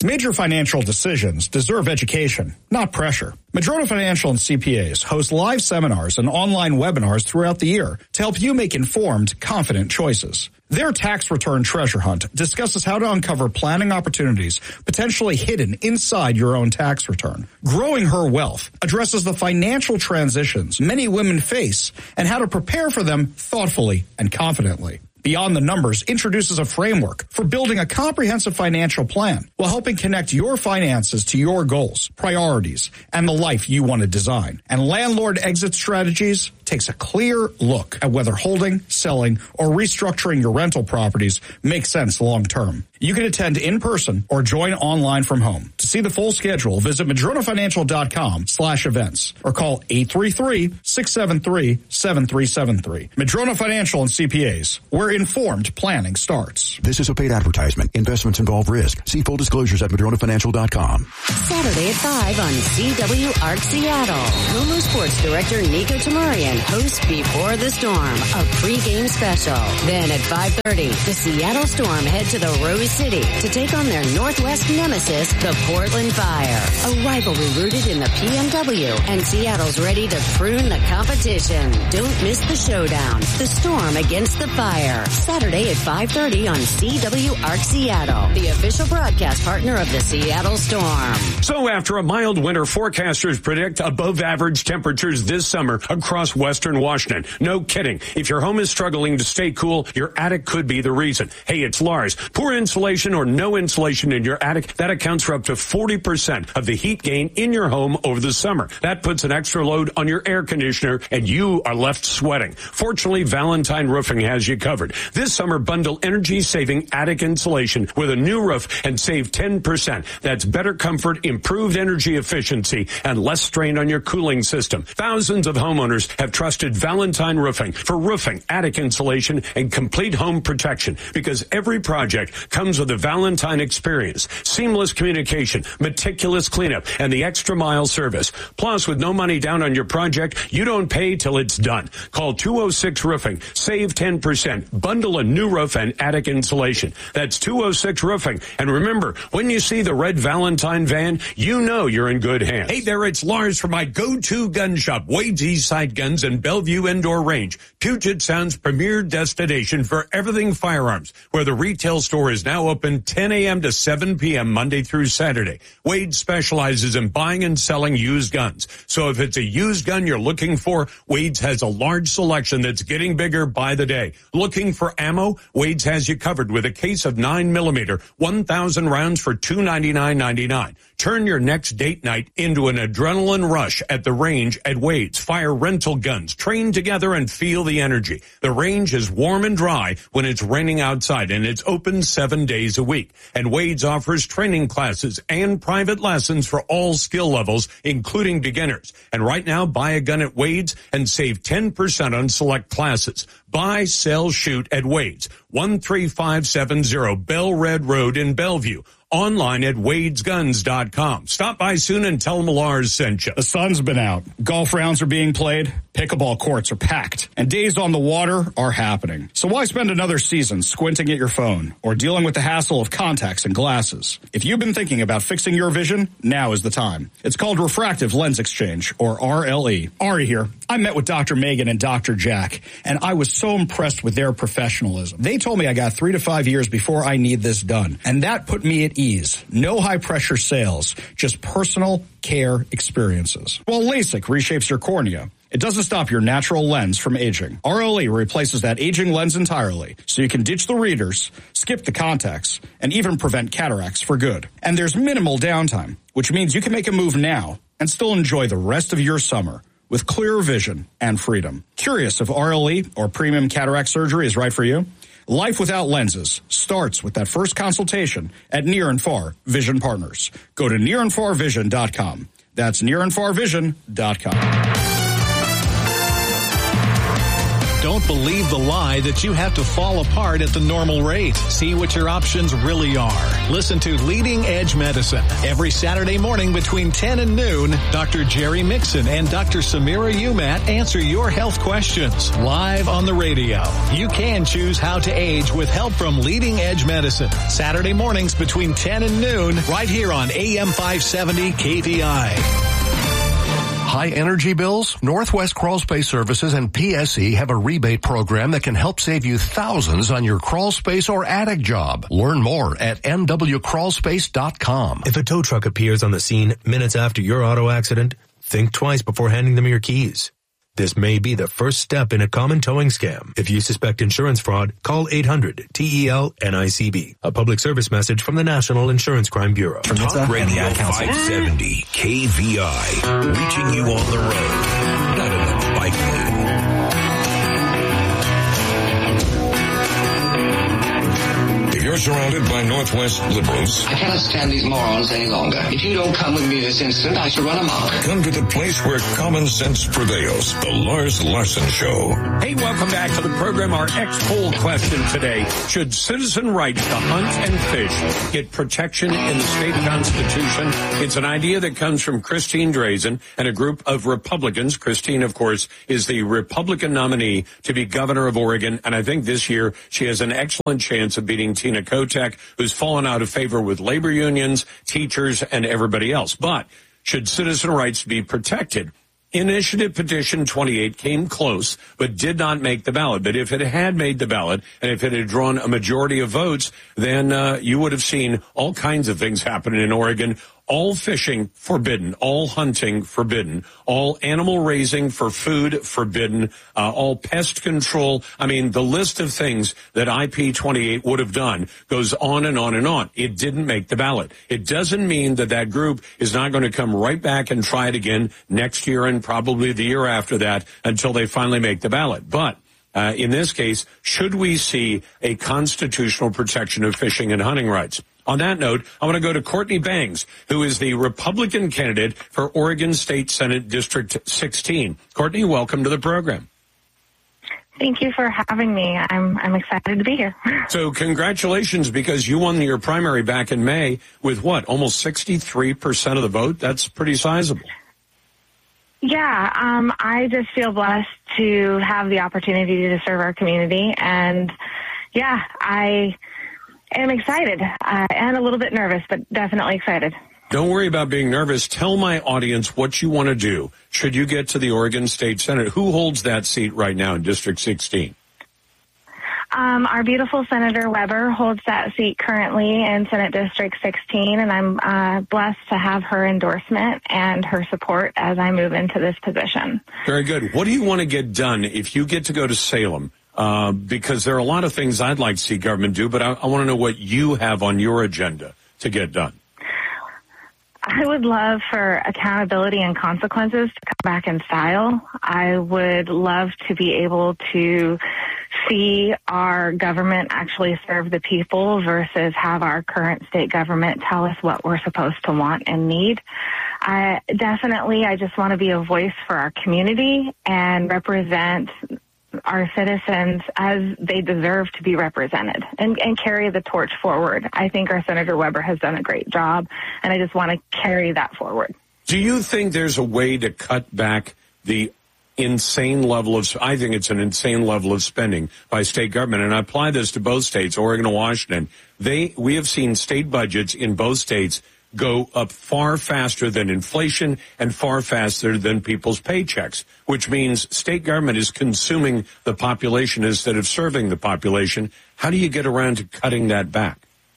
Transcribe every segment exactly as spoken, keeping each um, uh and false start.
Major financial decisions deserve education, not pressure. Madrona Financial and C P As host live seminars and online webinars throughout the year to help you make informed, confident choices. Their tax return treasure hunt discusses how to uncover planning opportunities potentially hidden inside your own tax return. Growing Her Wealth addresses the financial transitions many women face and how to prepare for them thoughtfully and confidently. Beyond the Numbers introduces a framework for building a comprehensive financial plan while helping connect your finances to your goals, priorities, and the life you want to design. And Landlord Exit Strategies takes a clear look at whether holding, selling, or restructuring your rental properties makes sense long term. You can attend in person or join online from home. To see the full schedule, visit madronafinancial.com slash events or call eight three three, six seven three, seven three seven three. Madrona Financial and C P As, where informed planning starts. This is a paid advertisement. Investments involve risk. See full disclosures at madrona financial dot com. Saturday at five on C W A R C Seattle. Como Sports Director Nico Tamarian hosts Before the Storm, a pregame special. Then at five thirty, the Seattle Storm head to the Rose City to take on their Northwest nemesis, the Portland Fire. A rivalry rooted in the P M W, and Seattle's ready to prune the competition. Don't miss the showdown. The Storm against the Fire. Saturday at five thirty on C W A R C Seattle, the official broadcast partner of the Seattle Storm. So after a mild winter, forecasters predict above average temperatures this summer across western Washington. No kidding. If your home is struggling to stay cool, your attic could be the reason. Hey, it's Lars. Poor insulation or no insulation in your attic, that accounts for up to forty percent of the heat gain in your home over the summer. That puts an extra load on your air conditioner and you are left sweating. Fortunately, Valentine Roofing has you covered. This summer, bundle energy-saving attic insulation with a new roof and save ten percent. That's better comfort, improved energy efficiency, and less strain on your cooling system. Thousands of homeowners have trusted Valentine Roofing for roofing, attic insulation, and complete home protection because every project comes with a Valentine experience, seamless communication, meticulous cleanup, and the extra mile service. Plus, with no money down on your project, you don't pay till it's done. Call two oh six Roofing. Save ten percent. Bundle a new roof and attic insulation. That's two oh six Roofing. And remember, when you see the red Valentine van, you know you're in good hands. Hey there, it's Lars from my go-to gun shop, Wade's Eastside Guns and Bellevue Indoor Range, Puget Sound's premier destination for everything firearms, where the retail store is now open ten a.m. to seven p.m. Monday through Saturday. Wade specializes in buying and selling used guns. So if it's a used gun you're looking for, Wade's has a large selection that's getting bigger by the day. Looking for ammo? Wade's has you covered with a case of nine millimeter, one thousand rounds for two hundred ninety-nine ninety-nine. Turn your next date night into an adrenaline rush at the range at Wade's. Fire rental guns. Train together and feel the energy. The range is warm and dry when it's raining outside, and it's open seven days a week. And Wade's offers training classes and private lessons for all skill levels, including beginners. And right now, buy a gun at Wade's and save ten percent on select classes. Buy, sell, shoot at Wade's. one three five seven zero Bell Red Road in Bellevue. Online at wades guns dot com. Stop by soon and tell them Lars sent you. The sun's been out. Golf rounds are being played. Pickleball courts are packed. And days on the water are happening. So why spend another season squinting at your phone or dealing with the hassle of contacts and glasses? If you've been thinking about fixing your vision, now is the time. It's called Refractive Lens Exchange, or R L E. Ari here. I met with Doctor Megan and Doctor Jack, and I was so impressed with their professionalism. They told me I got three to five years before I need this done. And that put me at ease. No high-pressure sales, just personal care experiences. While LASIK reshapes your cornea, it doesn't stop your natural lens from aging. R L E replaces that aging lens entirely, so you can ditch the readers, skip the contacts, and even prevent cataracts for good. And there's minimal downtime, which means you can make a move now and still enjoy the rest of your summer with clearer vision and freedom. Curious if R L E or premium cataract surgery is right for you? Life without lenses starts with that first consultation at Near and Far Vision Partners. Go to near and far vision dot com. That's near and far vision dot com. Don't believe the lie that you have to fall apart at the normal rate. See what your options really are. Listen to Leading Edge Medicine every Saturday morning between ten and noon. Doctor Jerry Mixon and Doctor Samira Umat answer your health questions live on the radio. You can choose how to age with help from Leading Edge Medicine. Saturday mornings between ten and noon right here on A M five seventy K V I. High energy bills? Northwest Crawl Space Services and P S E have a rebate program that can help save you thousands on your crawl space or attic job. Learn more at n w crawl space dot com. If a tow truck appears on the scene minutes after your auto accident, think twice before handing them your keys. This may be the first step in a common towing scam. If you suspect insurance fraud, call eight hundred T E L N I C B. A public service message from the National Insurance Crime Bureau. Talk Radio five seventy K V I. Reaching you on the road, not in the bike lane. You're surrounded by Northwest liberals. I cannot stand these morons any longer. If you don't come with me this instant, I shall run amok. Come to the place where common sense prevails. The Lars Larson Show. Hey, welcome back to the program. Our ex-poll question today. Should citizen rights to hunt and fish get protection in the state constitution? It's an idea that comes from Christine Drazen and a group of Republicans. Christine, of course, is the Republican nominee to be governor of Oregon. And I think this year she has an excellent chance of beating Tina Kotek, who's fallen out of favor with labor unions, teachers, and everybody else. But should citizen rights be protected? Initiative Petition twenty-eight came close, but did not make the ballot. But if it had made the ballot, and if it had drawn a majority of votes, then uh, you would have seen all kinds of things happening in Oregon. All fishing forbidden, all hunting forbidden, all animal raising for food forbidden, uh, all pest control. I mean, the list of things that I P twenty-eight would have done goes on and on and on. It didn't make the ballot. It doesn't mean that that group is not going to come right back and try it again next year and probably the year after that until they finally make the ballot. But uh, in this case, should we see a constitutional protection of fishing and hunting rights? On that note, I want to go to Courtney Bangs, who is the Republican candidate for Oregon State Senate District sixteen. Courtney, welcome to the program. Thank you for having me. I'm I'm excited to be here. So congratulations, because you won your primary back in May with what, almost sixty-three percent of the vote? That's pretty sizable. Yeah, um, I just feel blessed to have the opportunity to serve our community. And, yeah, I... I'm excited uh, and a little bit nervous, but definitely excited. Don't worry about being nervous. Tell my audience what you want to do should you get to the Oregon State Senate. Who holds that seat right now in District sixteen? Um, our beautiful Senator Weber holds that seat currently in Senate District sixteen, and I'm uh, blessed to have her endorsement and her support as I move into this position. Very good. What do you want to get done if you get to go to Salem? Uh, because there are a lot of things I'd like to see government do, but I, I want to know what you have on your agenda to get done. I would love for accountability and consequences to come back in style. I would love to be able to see our government actually serve the people versus have our current state government tell us what we're supposed to want and need. I definitely, I just want to be a voice for our community and represent our citizens as they deserve to be represented and, and carry the torch forward. I think our Senator Weber has done a great job, and I just want to carry that forward. Do you think there's a way to cut back the insane level of, I think it's an insane level of spending by state government, and I apply this to both states, Oregon and Washington. They, we have seen state budgets in both states go up far faster than inflation and far faster than people's paychecks, which means state government is consuming the population instead of serving the population. How do you get around to cutting that back?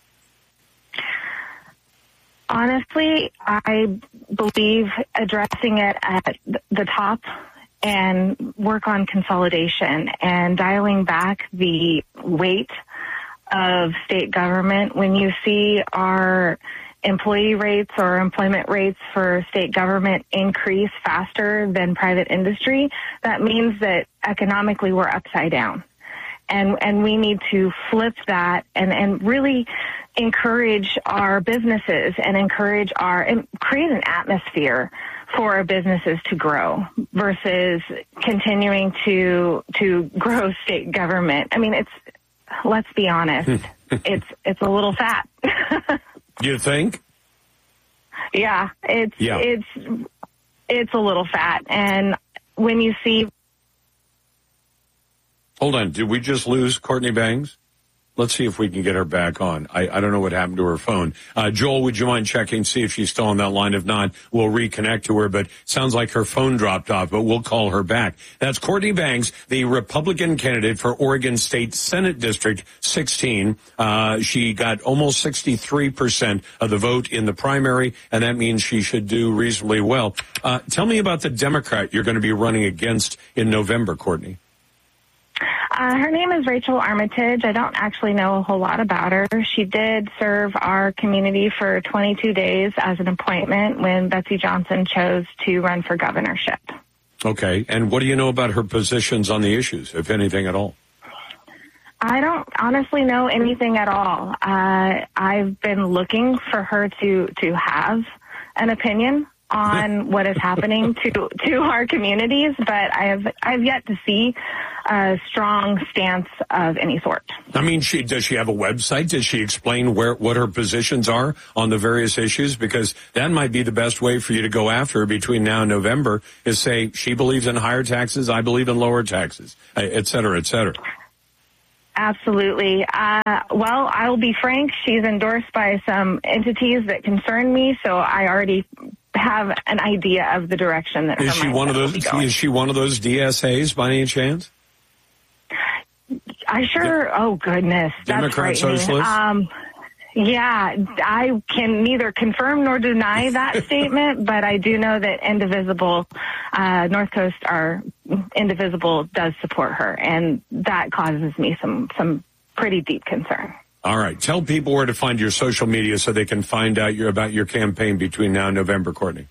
Honestly, I believe addressing it at the top and work on consolidation and dialing back the weight of state government. When you see our employee rates or employment rates for state government increase faster than private industry, that means that economically we're upside down. And and we need to flip that and, and really encourage our businesses and encourage our, and create an atmosphere for our businesses to grow versus continuing to to grow state government. I mean, it's let's be honest, it's it's a little fat. You think? Yeah, it's yeah. it's it's a little fat, and when you see. Hold on, did we just lose Courtney Bangs? Let's see if we can get her back on. I, I don't know what happened to her phone. Uh, Joel, would you mind checking, see if she's still on that line? If not, we'll reconnect to her, but sounds like her phone dropped off, but we'll call her back. That's Courtney Bangs, the Republican candidate for Oregon State Senate District sixteen. Uh, she got almost sixty-three percent of the vote in the primary, and that means she should do reasonably well. Uh, tell me about the Democrat you're going to be running against in November, Courtney. Uh, her name is Rachel Armitage. I don't actually know a whole lot about her. She did serve our community for twenty-two days as an appointment when Betsy Johnson chose to run for governorship. Okay. And what do you know about her positions on the issues, if anything at all? I don't honestly know anything at all. Uh, I've been looking for her to, to have an opinion on what is happening to to our communities, but I have I've yet to see a strong stance of any sort. I mean, she does she have a website? Does she explain where what her positions are on the various issues? Because that might be the best way for you to go after her between now and November, is say she believes in higher taxes, I believe in lower taxes, et cetera, et cetera. Absolutely. Uh, well, I will be frank. She's endorsed by some entities that concern me, so I already have an idea of the direction that is her she one of those is she one of those D S As by any chance? I sure. De- oh goodness, Democrat that's socialist. Um, yeah, I can neither confirm nor deny that statement, but I do know that Indivisible, uh, North Coast, our Indivisible does support her, and that causes me some some pretty deep concern. All right. Tell people where to find your social media so they can find out your, about your campaign between now and November, Courtney.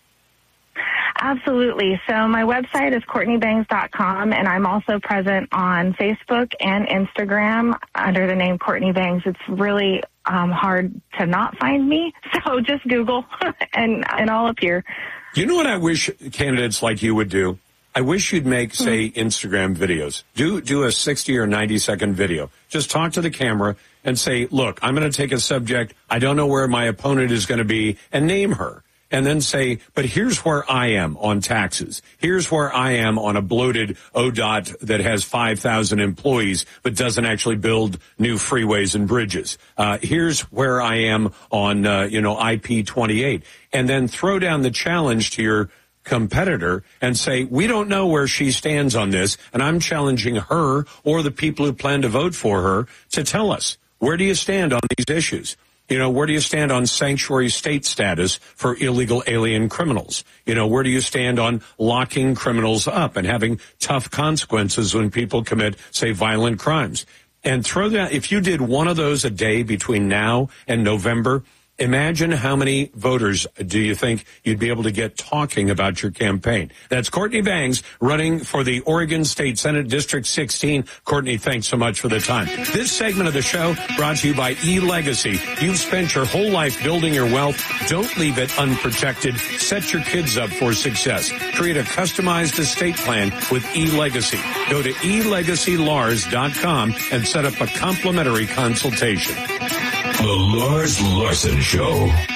Absolutely. So my website is courtney bangs dot com, and I'm also present on Facebook and Instagram under the name Courtney Bangs. It's really um, hard to not find me, so just Google, and, and I'll appear. You know what I wish candidates like you would do? I wish you'd make, say, Instagram videos. Do do a sixty or ninety second video. Just talk to the camera and say, look, I'm going to take a subject. I don't know where my opponent is going to be, and name her. And then say, but here's where I am on taxes. Here's where I am on a bloated O D O T that has five thousand employees but doesn't actually build new freeways and bridges. Uh, here's where I am on, uh, you know, I P twenty-eight. And then throw down the challenge to your competitor and say, we don't know where she stands on this, and I'm challenging her or the people who plan to vote for her to tell us, where do you stand on these issues? You know, where do you stand on sanctuary state status for illegal alien criminals? You know, where do you stand on locking criminals up and having tough consequences when people commit, say, violent crimes? And throw that, if you did one of those a day between now and November, imagine how many voters do you think you'd be able to get talking about your campaign. That's Courtney Bangs running for the Oregon State Senate District sixteen. Courtney, thanks so much for the time. This segment of the show brought to you by eLegacy. You've spent your whole life building your wealth. Don't leave it unprotected. Set your kids up for success. Create a customized estate plan with eLegacy. Go to e legacy lars dot com and set up a complimentary consultation. The Lars Larson Show.